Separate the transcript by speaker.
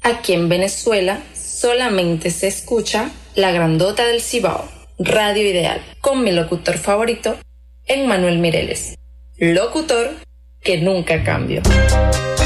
Speaker 1: Aquí en Venezuela solamente se escucha La Grandota del Cibao, Radio Ideal, con mi locutor favorito, Emmanuel Mireles, locutor que nunca cambio.